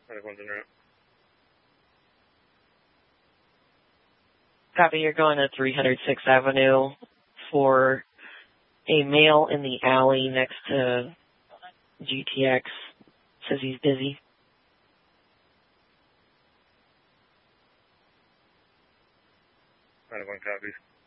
Copy, you're going to 306th Avenue for a male in the alley next to GTX. Says he's busy. 91 copies.